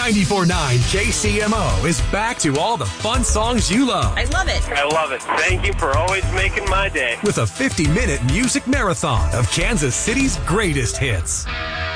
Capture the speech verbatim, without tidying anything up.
ninety-four point nine K C M O is back to all the fun songs you love. I love it. I love it. Thank you for always making my day. With a fifty-minute music marathon of Kansas City's greatest hits.